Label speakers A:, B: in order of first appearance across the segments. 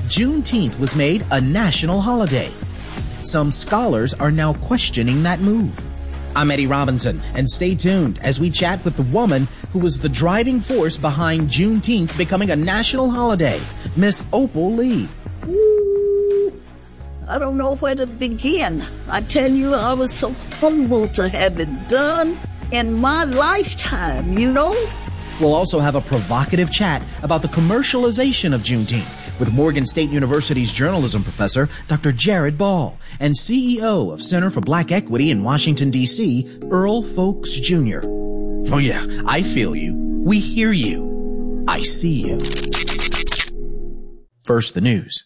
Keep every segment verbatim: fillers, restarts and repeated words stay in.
A: Juneteenth was made a national holiday. Some scholars are now questioning that move. I'm Eddie Robinson, and stay tuned as we chat with the woman who was the driving force behind Juneteenth becoming a national holiday, Miss Opal Lee.
B: Ooh, I don't know where to begin. I tell you, I was so humbled to have it done in my lifetime, you know?
A: We'll also have a provocative chat about the commercialization of Juneteenth with Morgan State University's journalism professor, Doctor Jared Ball, and C E O of Center for Black Equity in Washington, D C, Earl Folks Junior Oh yeah, I feel you. We hear you. I see you. First, the news.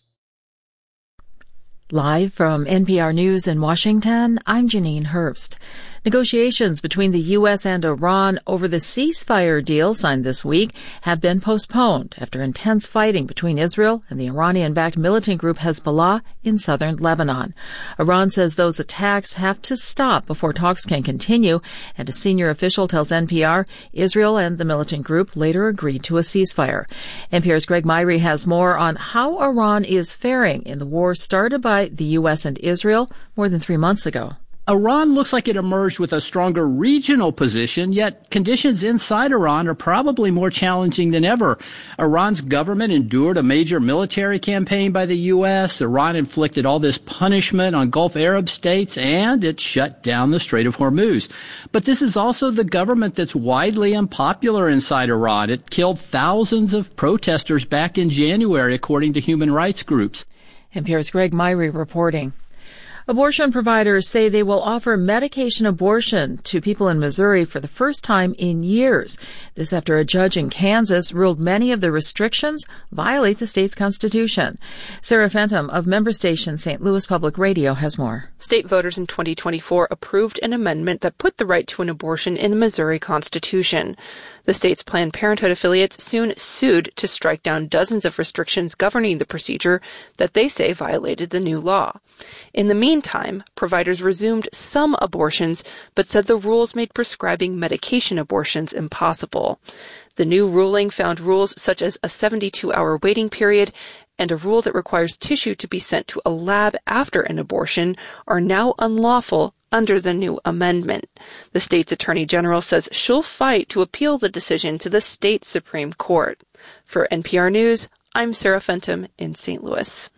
C: Live from N P R News in Washington, I'm Janine Herbst. Negotiations between the U S and Iran over the ceasefire deal signed this week have been postponed after intense fighting between Israel and the Iranian-backed militant group Hezbollah in southern Lebanon. Iran says those attacks have to stop before talks can continue, and a senior official tells N P R Israel and the militant group later agreed to a ceasefire. N P R's Greg Myrie has more on how Iran is faring in the war started by the U S and Israel more than three months ago.
D: Iran looks like it emerged with a stronger regional position, yet conditions inside Iran are probably more challenging than ever. Iran's government endured a major military campaign by the U S. Iran inflicted all this punishment on Gulf Arab states, and it shut down the Strait of Hormuz. But this is also the government that's widely unpopular inside Iran. It killed thousands of protesters back in January, according to human rights groups.
C: N P R's Greg Myrie reporting. Abortion providers say they will offer medication abortion to people in Missouri for the first time in years. This after a judge in Kansas ruled many of the restrictions violate the state's constitution. Sarah Fenton of member station Saint Louis Public Radio has more.
E: State voters in twenty twenty-four approved an amendment that put the right to an abortion in the Missouri Constitution. The state's Planned Parenthood affiliates soon sued to strike down dozens of restrictions governing the procedure that they say violated the new law. In the meantime, providers resumed some abortions, but said the rules made prescribing medication abortions impossible. The new ruling found rules such as a seventy-two hour waiting period and a rule that requires tissue to be sent to a lab after an abortion are now unlawful under the new amendment. The state's attorney general says she'll fight to appeal the decision to the state Supreme Court. For N P R News, I'm Sarah Fenton in Saint Louis.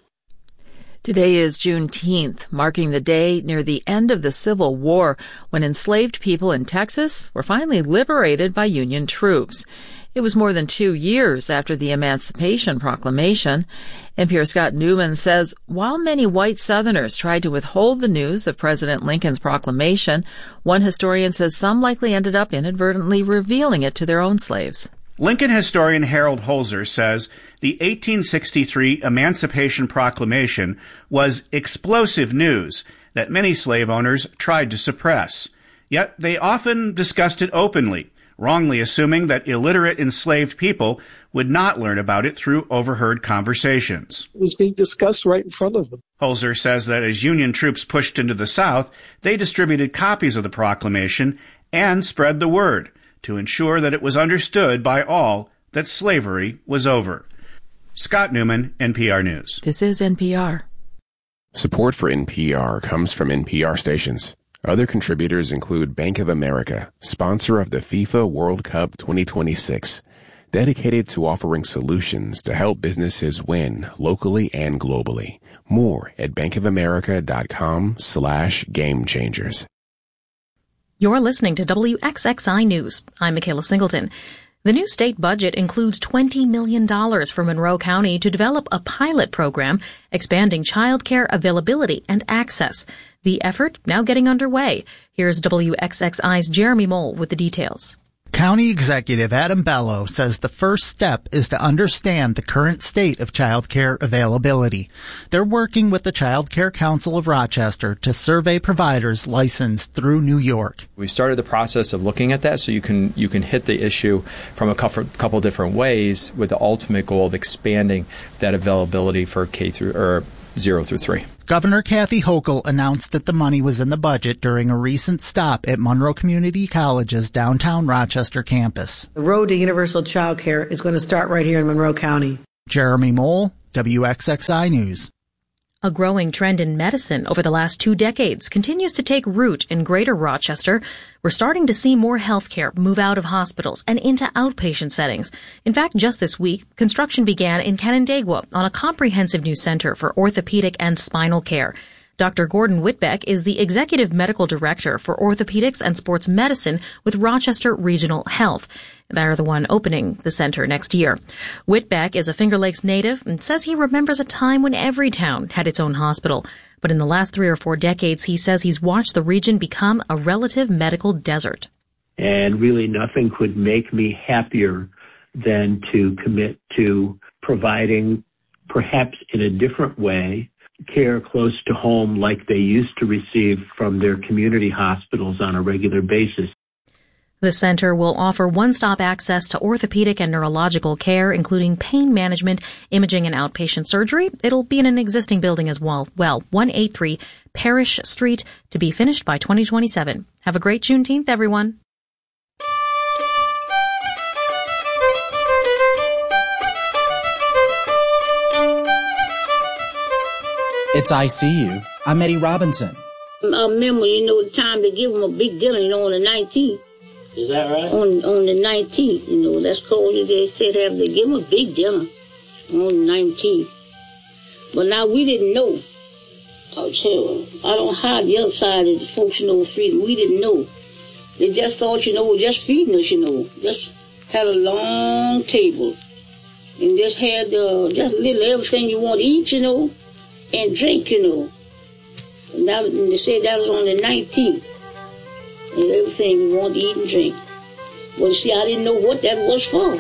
C: Today is Juneteenth, marking the day near the end of the Civil War when enslaved people in Texas were finally liberated by Union troops. It was more than two years after the Emancipation Proclamation. N P R's Scott Newman says while many white Southerners tried to withhold the news of President Lincoln's proclamation, one historian says some likely ended up inadvertently revealing it to their own slaves.
F: Lincoln historian Harold Holzer says the eighteen sixty-three Emancipation Proclamation was explosive news that many slave owners tried to suppress. Yet they often discussed it openly, wrongly assuming that illiterate enslaved people would not learn about it through overheard conversations.
G: It was being discussed right in front of them.
F: Holzer says that as Union troops pushed into the South, they distributed copies of the proclamation and spread the word to ensure that it was understood by all that slavery was over. Scott Newman, N P R News.
C: This is N P R.
H: Support for N P R comes from N P R stations. Other contributors include Bank of America, sponsor of the FIFA World Cup twenty twenty-six, dedicated to offering solutions to help businesses win locally and globally. More at bankofamerica.com slash game changers.
I: You're listening to W X X I News. I'm Michaela Singleton. The new state budget includes twenty million dollars for Monroe County to develop a pilot program expanding child care availability and access. The effort now getting underway. Here's W X X I's Jeremy Mole with the details.
J: County Executive Adam Bello says the first step is to understand the current state of child care availability. They're working with the Child Care Council of Rochester to survey providers licensed through New York.
K: We started the process of looking at that so you can you can hit the issue from a couple, couple different ways with the ultimate goal of expanding that availability for K through or zero through three.
J: Governor Kathy Hochul announced that the money was in the budget during a recent stop at Monroe Community College's downtown Rochester campus.
L: The road to universal child care is going to start right here in Monroe County.
J: Jeremy Mole, W X X I News.
I: A growing trend in medicine over the last two decades continues to take root in Greater Rochester. We're starting to see more healthcare move out of hospitals and into outpatient settings. In fact, just this week, construction began in Canandaigua on a comprehensive new center for orthopedic and spinal care. Doctor Gordon Whitbeck is the Executive Medical Director for Orthopedics and Sports Medicine with Rochester Regional Health. They're the one opening the center next year. Whitbeck is a Finger Lakes native and says he remembers a time when every town had its own hospital. But in the last three or four decades, he says he's watched the region become a relative medical desert.
L: And really nothing could make me happier than to commit to providing, perhaps in a different way, care close to home like they used to receive from their community hospitals on a regular basis.
I: The center will offer one-stop access to orthopedic and neurological care, including pain management, imaging, and outpatient surgery. It'll be in an existing building as well, well, one eighty-three Parish Street, to be finished by twenty twenty-seven. Have a great Juneteenth, everyone.
A: It's I C U. I'm Eddie Robinson.
M: I remember, you know, the time to give them a big dinner, you know, on the nineteenth.
N: Is that right?
M: On on the nineteenth, you know, that's called, they said have to give them a big dinner on the nineteenth. But now we didn't know. I'll tell you, I don't hide the other side of the folks, you know, freedom. We didn't know. They just thought, you know, just feeding us, you know. Just had a long table. And just had uh, just little everything you want to eat, you know. And drink, you know. And that, and they said that was on the nineteenth. And everything we want to eat and drink. Well, see, I didn't know what that was for.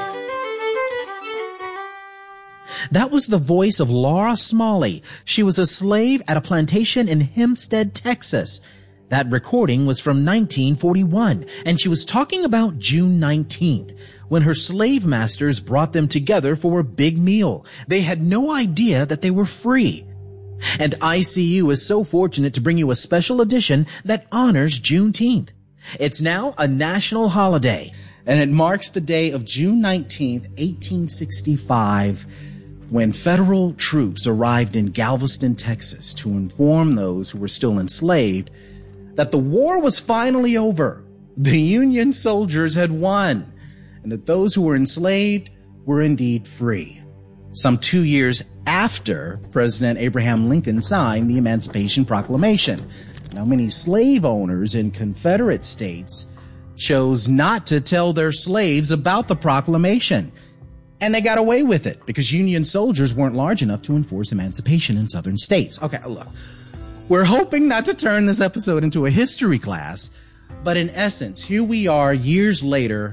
A: That was the voice of Laura Smalley. She was a slave at a plantation in Hempstead, Texas. That recording was from nineteen forty-one, and she was talking about June nineteenth, when her slave masters brought them together for a big meal. They had no idea that they were free. And I C U is so fortunate to bring you a special edition that honors Juneteenth. It's now a national holiday, and it marks the day of June nineteenth, eighteen sixty-five, when federal troops arrived in Galveston, Texas, to inform those who were still enslaved that the war was finally over. The Union soldiers had won, and that those who were enslaved were indeed free. Some two years after President Abraham Lincoln signed the Emancipation Proclamation. Now, many slave owners in Confederate states chose not to tell their slaves about the proclamation. And they got away with it because Union soldiers weren't large enough to enforce emancipation in southern states. Okay, look, we're hoping not to turn this episode into a history class, but in essence, here we are years later,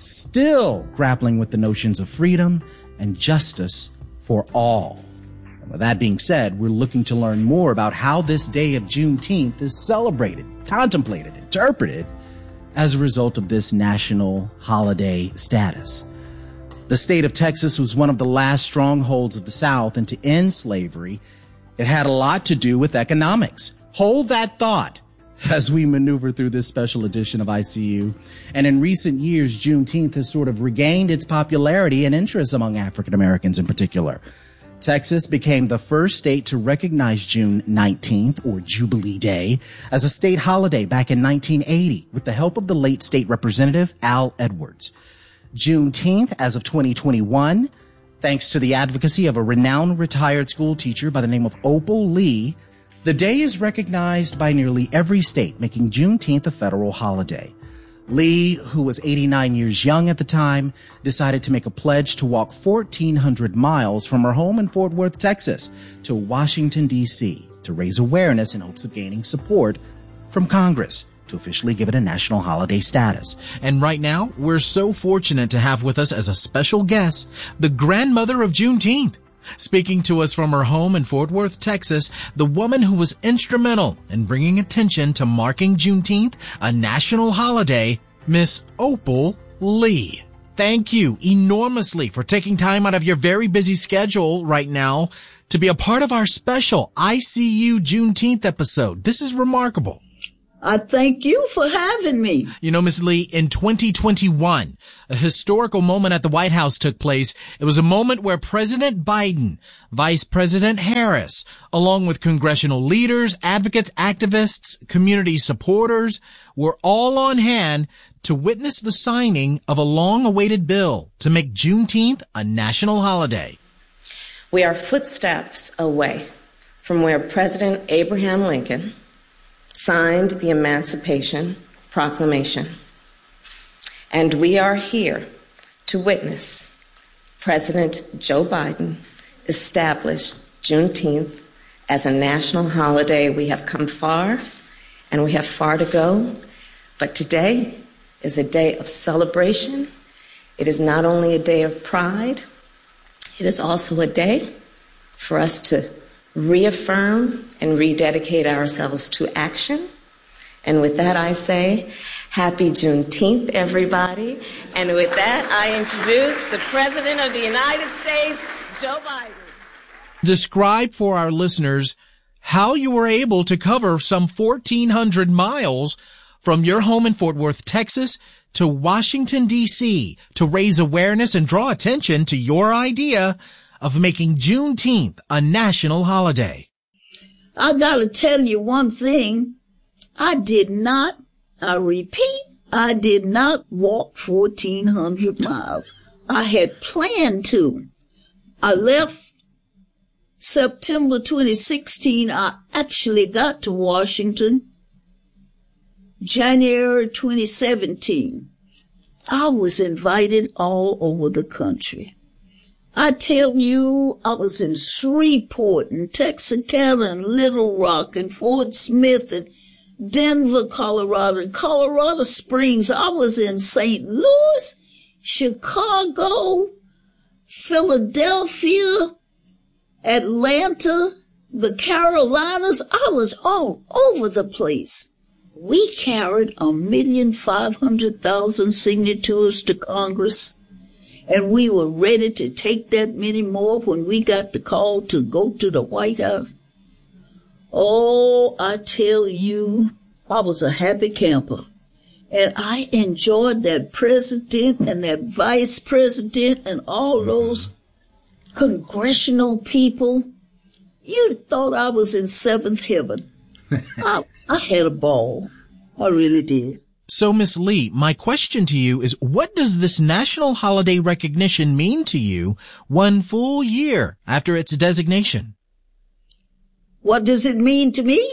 A: still grappling with the notions of freedom and justice for all. And with that being said, we're looking to learn more about how this day of Juneteenth is celebrated, contemplated, interpreted as a result of this national holiday status. The state of Texas was one of the last strongholds of the South, and to end slavery, it had a lot to do with economics. Hold that thought as we maneuver through this special edition of I C U. And in recent years, Juneteenth has sort of regained its popularity and interest among African Americans in particular. Texas became the first state to recognize June nineteenth, or Jubilee Day, as a state holiday back in nineteen eighty with the help of the late state representative Al Edwards. Juneteenth, as of twenty twenty-one, thanks to the advocacy of a renowned retired school teacher by the name of Opal Lee, the day is recognized by nearly every state, making Juneteenth a federal holiday. Lee, who was eighty-nine years young at the time, decided to make a pledge to walk fourteen hundred miles from her home in Fort Worth, Texas, to Washington, D C to raise awareness in hopes of gaining support from Congress to officially give it a national holiday status. And right now, we're so fortunate to have with us as a special guest, the grandmother of Juneteenth. Speaking to us from her home in Fort Worth, Texas, the woman who was instrumental in bringing attention to marking Juneteenth a national holiday, Miss Opal Lee. Thank you enormously for taking time out of your very busy schedule right now to be a part of our special I C U Juneteenth episode. This is remarkable.
B: I thank you for having me.
A: You know, Miz Lee, in twenty twenty-one, a historical moment at the White House took place. It was a moment where President Biden, Vice President Harris, along with congressional leaders, advocates, activists, community supporters, were all on hand to witness the signing of a long-awaited bill to make Juneteenth a national holiday.
N: We are footsteps away from where President Abraham Lincoln signed the Emancipation Proclamation. And we are here to witness President Joe Biden establish Juneteenth as a national holiday. We have come far, and we have far to go, but today is a day of celebration. It is not only a day of pride, it is also a day for us to reaffirm and rededicate ourselves to action. And with that, I say, happy Juneteenth, everybody. And with that, I introduce the President of the United States, Joe Biden.
A: Describe for our listeners how you were able to cover some fourteen hundred miles from your home in Fort Worth, Texas, to Washington, D C, to raise awareness and draw attention to your idea of making Juneteenth a national holiday.
B: I gotta tell you one thing. I did not, I repeat, I did not walk fourteen hundred miles. I had planned to. I left September twenty sixteen. I actually got to Washington January twenty seventeen. I was invited all over the country. I tell you, I was in Shreveport and Texarkana and Little Rock and Fort Smith and Denver, Colorado, and Colorado Springs. I was in Saint Louis, Chicago, Philadelphia, Atlanta, the Carolinas. I was all over the place. We carried a million five hundred thousand signatures to Congress. And we were ready to take that many more when we got the call to go to the White House. Oh, I tell you, I was a happy camper. And I enjoyed that president and that vice president and all those congressional people. You'd thought I was in seventh heaven. I, I had a ball. I really did.
A: So, Miss Lee, my question to you is, what does this national holiday recognition mean to you one full year after its designation?
B: What does it mean to me?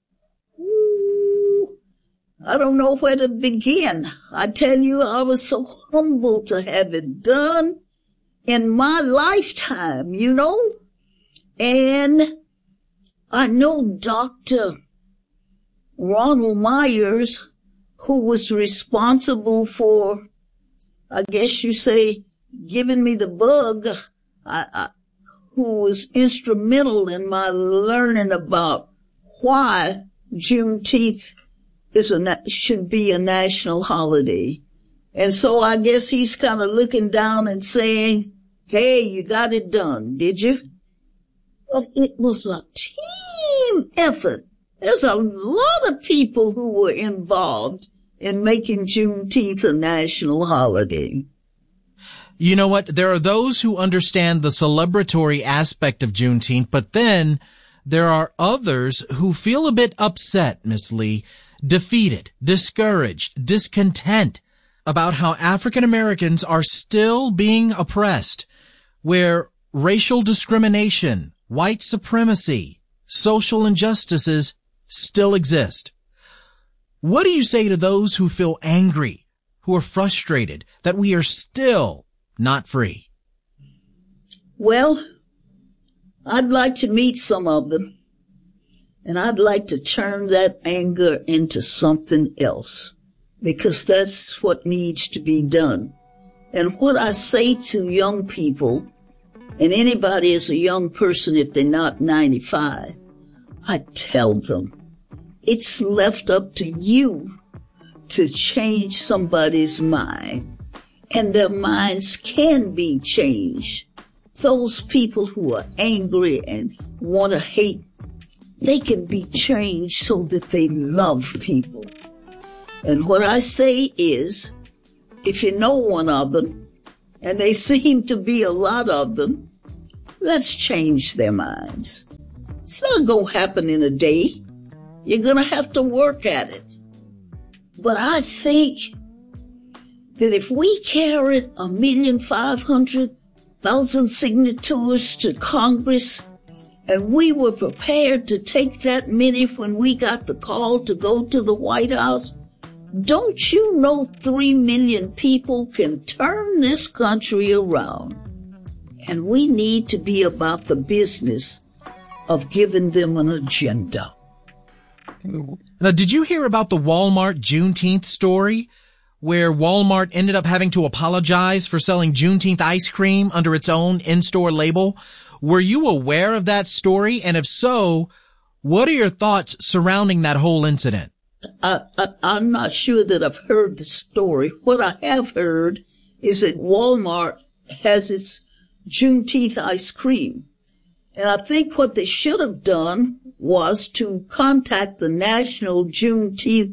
B: Ooh, I don't know where to begin. I tell you, I was so humbled to have it done in my lifetime, you know? And I know Doctor Ronald Myers, who was responsible for, I guess you say, giving me the bug, I, I, who was instrumental in my learning about why Juneteenth is a, should be a national holiday. And so I guess he's kind of looking down and saying, hey, you got it done, did you? But it was a team effort. There's a lot of people who were involved in making Juneteenth a national holiday.
A: You know what? There are those who understand the celebratory aspect of Juneteenth, but then there are others who feel a bit upset, Miss Lee, defeated, discouraged, discontent about how African Americans are still being oppressed, where racial discrimination, white supremacy, social injustices still exist. What do you say to those who feel angry, who are frustrated that we are still not free?
B: Well, I'd like to meet some of them, and I'd like to turn that anger into something else, because that's what needs to be done. And what I say to young people, and anybody is a young person if they're not ninety-five, I tell them, it's left up to you to change somebody's mind, and their minds can be changed. Those people who are angry and want to hate they can be changed so that they love people. And what I say is, if you know one of them, and they seem to be a lot of them, let's change their minds. It's not going to happen in a day. You're going to have to work at it. But I think that if we carried a million five hundred thousand signatures to Congress, and we were prepared to take that many when we got the call to go to the White House, don't you know three million people can turn this country around? And we need to be about the business of giving them an agenda.
A: Now, did you hear about the Walmart Juneteenth story, where Walmart ended up having to apologize for selling Juneteenth ice cream under its own in-store label? Were you aware of that story? And if so, what are your thoughts surrounding that whole incident?
B: I, I, I'm not sure that I've heard the story. What I have heard is that Walmart has its Juneteenth ice cream. And I think what they should have done was to contact the National Juneteenth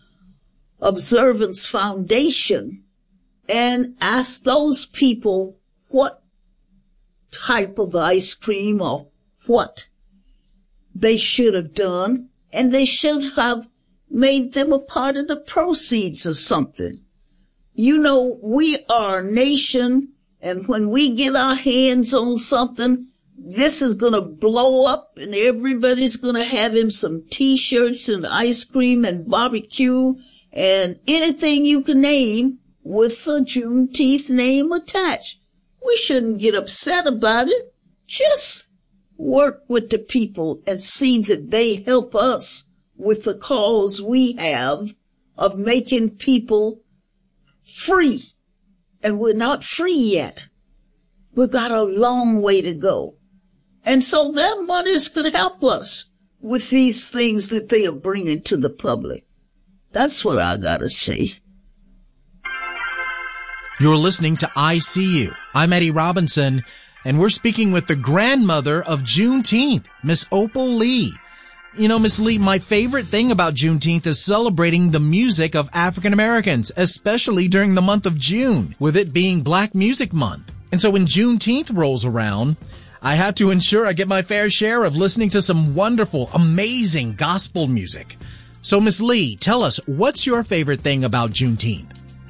B: Observance Foundation and ask those people what type of ice cream or what they should have done, and they should have made them a part of the proceeds or something. You know, we are a nation, and when we get our hands on something, this is going to blow up, and everybody's going to have him some T-shirts and ice cream and barbecue and anything you can name with a Juneteenth name attached. We shouldn't get upset about it. Just work with the people and see that they help us with the cause we have of making people free. And we're not free yet. We've got a long way to go. And so their monies could help us with these things that they are bringing to the public. That's what I gotta say.
A: You're listening to I See You. I'm Eddie Robinson, and we're speaking with the grandmother of Juneteenth, Miss Opal Lee. You know, Miss Lee, my favorite thing about Juneteenth is celebrating the music of African Americans, especially during the month of June, with it being Black Music Month. And so when Juneteenth rolls around, I have to ensure I get my fair share of listening to some wonderful, amazing gospel music. So, Miss Lee, tell us, what's your favorite thing about Juneteenth?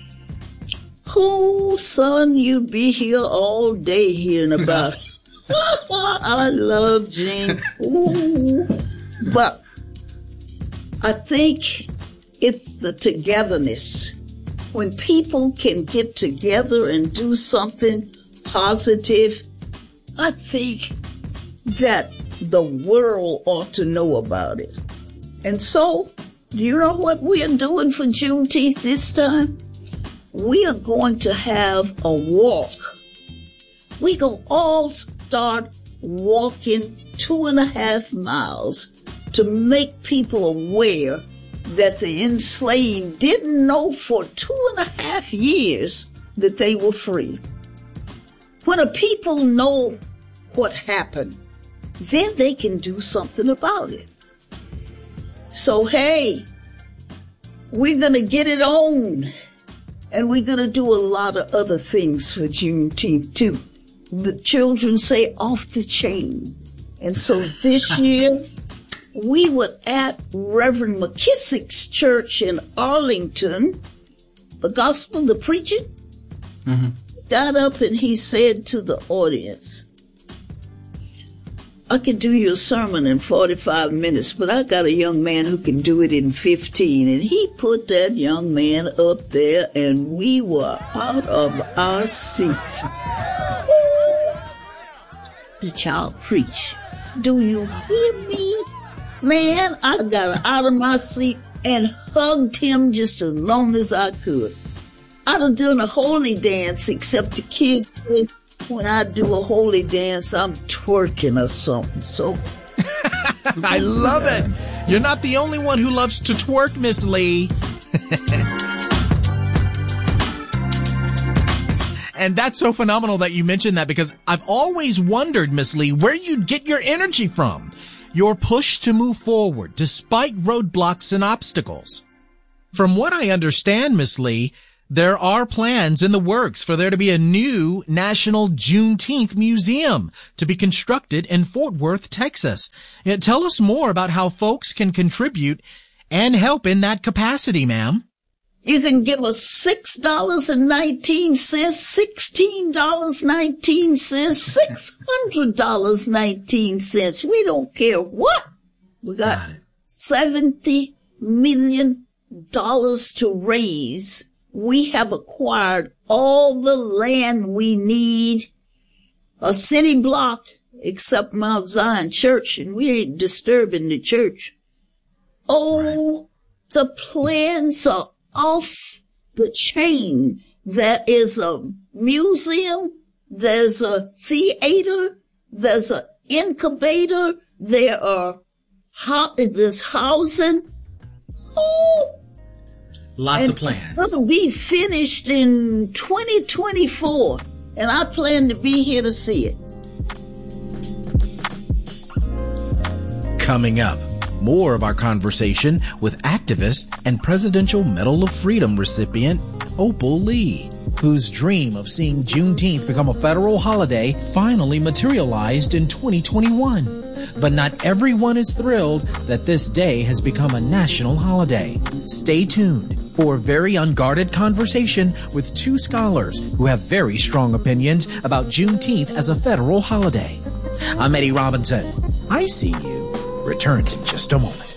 B: Oh, son, you'd be here all day hearing about it. I love June. Ooh. But I think it's the togetherness. When people can get together and do something positive, I think that the world ought to know about it. And so, do you know what we are doing for Juneteenth this time? We are going to have a walk. We go all start walking two and a half miles to make people aware that the enslaved didn't know for two and a half years that they were free. When a people know what happened, then they can do something about it. So, hey, we're going to get it on. And we're going to do a lot of other things for Juneteenth, too. The children say off the chain. And so this year, we were at Reverend McKissick's church in Arlington, the gospel, the preaching. Mm-hmm. He got up and he said to the audience, I could do you a sermon in forty-five minutes, but I got a young man who can do it in fifteen. And he put that young man up there, and we were out of our seats. The child preached. Do you hear me? Man, I got out of my seat and hugged him just as long as I could. I'd have done a holy dance, except the kids said, when I do a holy dance, I'm twerking or something. So
A: I love it. You're not the only one who loves to twerk, Miss Lee. And that's so phenomenal that you mentioned that, because I've always wondered, Miss Lee, where you'd get your energy from. your push to move forward despite roadblocks and obstacles. From what I understand, Miss Lee, there are plans in the works for there to be a new National Juneteenth Museum to be constructed in Fort Worth, Texas. Uh, Tell us more about how folks can contribute and help in that capacity, ma'am.
B: You can give us six dollars and nineteen cents, sixteen dollars and nineteen cents, six hundred dollars and nineteen cents. We don't care what. We got, got seventy million dollars to raise. We have acquired all the land we need, a city block, except Mount Zion Church, and we ain't disturbing the church. Oh, right. The plans are off the chain. There is a museum, there's a theater, there's an incubator, there are ho- there's housing. Oh,
A: lots
B: and
A: of plans.
B: It'll be finished in twenty twenty-four, and I plan to be here to see it.
A: Coming up, more of our conversation with activist and Presidential Medal of Freedom recipient Opal Lee, whose dream of seeing Juneteenth become a federal holiday finally materialized in twenty twenty-one. But not everyone is thrilled that this day has become a national holiday. Stay tuned for a very unguarded conversation with two scholars who have very strong opinions about Juneteenth as a federal holiday. I'm Eddie Robinson. I See You returns in just a moment.